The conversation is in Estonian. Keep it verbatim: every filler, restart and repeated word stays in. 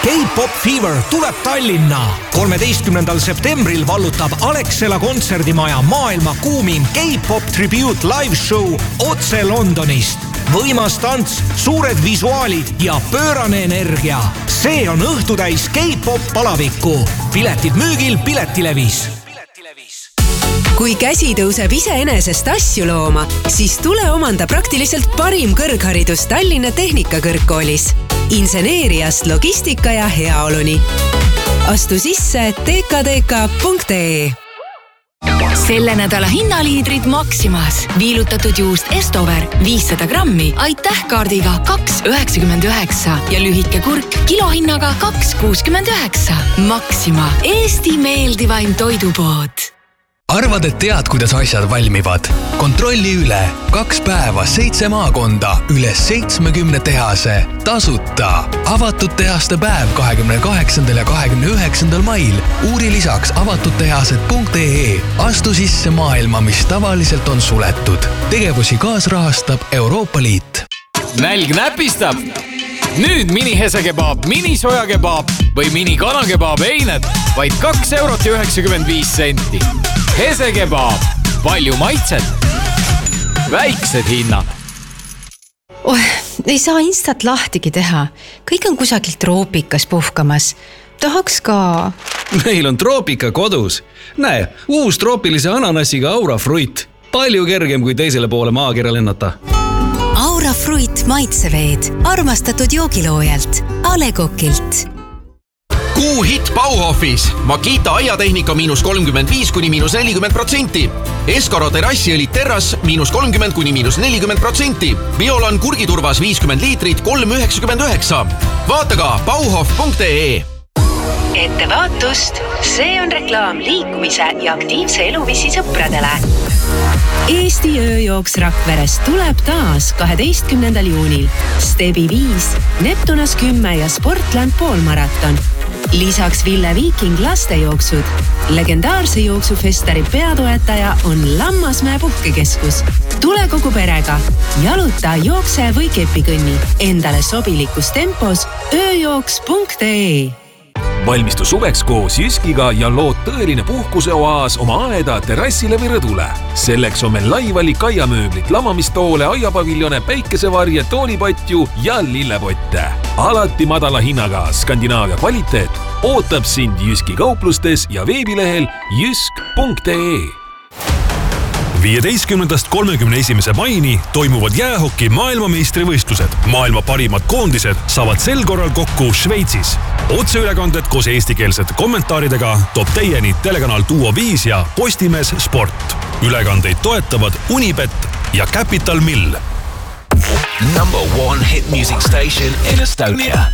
K-Pop Fever tuleb Tallinna. kolmeteistkümnendal septembril vallutab Alexela kontserdimaja maailma kuumim K-Pop Tribute Live Show otse Londonist. Võimas tants, suured visuaalid ja pöörane energia. See on õhtutäis K-Pop palavikku. Piletid müügil Piletilevis. Kui käsi tõuseb iseenesest asju looma, siis tule omanda praktiliselt parim kõrgharidus Tallinna Tehnikakõrgkoolis. Inseneeriast logistika ja heaoluni. Astu sisse t k d k punkt e. Selle nädala hinnaliidrid Maximas. Viilutatud juust Estover viissada grammi aitäh kaardiga kaks üheksakümmend üheksa ja lühike kurk kilohinnaga kaks kuuskümmend üheksa. Maxima, Eesti meeldivaim toidupood. Arvad, et tead, kuidas asjad valmivad? Kontrolli üle. Kaks päeva, seitse maakonda, üle seitsmekümne tehase. Tasuta. Avatud tehaste päev kahekümne kaheksandal ja kahekümne üheksandal mail. Uuri lisaks avatuttehased punkt e. Astu sisse maailma, mis tavaliselt on suletud. Tegevusi kaasrahastab Euroopa Liit. Nälg näpistab. Nüüd mini hesekebab, mini sojakebab või mini kanakebab eined vaid kaks eurot ja üheksakümmend viis senti. Hesekebab. Palju maitset. Väiksed hinnad. Oh, ei saa instat lahtigi teha. Kõik on kusagilt troopikas puhkamas. Tahaks ka... Meil on troopika kodus. Näe, uus troopilise ananassiga Aura Fruit. Palju kergem kui teisele poole maakera lennata. Aura Fruit maitseveed. Armastatud joogiloojalt. Ale Kokilt. Kuu hit Bauhofis. Makita aiatehnika miinus kolmkümmend viis kuni miinus nelikümmend protsenti. Eskaro terassiõlit terras miinus kolmkümmend kuni miinus nelikümmend protsenti. Biolan kurgiturvas viiskümmend liitrit kolm üheksakümmend üheksa. Vaata ka bauhof punkt e. Ettevaatust, see on reklaam liikumise ja aktiivse eluviisi sõpradele. Eesti ööjooks Rakveres tuleb taas kaheteistkümnendal juunil. Stebi viis, Neptunas kümme ja Sportland poolmaraton. Lisaks Ville Viiking lastejooksud. Legendaarse jooksufestari peatoetaja on Lammasmäe puhkekeskus. Tule kogu perega. Jaluta, jookse või kepikõnni. Endale sobilikus tempos ööjooks punkt e. Valmistu suveks koos Jyskiga ja lood tõeline puhkuseoaas oma aeda terrassile või rõdule. Selleks on meil laivalik aiamööblit, lamamistoole, aiapaviljone, päikesevarje, toolipatju ja lillepotte. Alati madala hinnaga Skandinaavia kvaliteet ootab sind Jyski kauplustes ja veebilehel jysk punkt e. viieteistkümnendast kolmekümne esimese maini toimuvad jäähoki maailmameistrivõistlused. Maailma parimad koondised saavad sel korral kokku Šveitsis. Otseülekanded koos eestikeelsete kommentaaridega toob teieni telekanal Duo viis ja Postimees Sport. Ülekandeid toetavad Unibet ja Capital Mill. Number one hit music station in Estonia.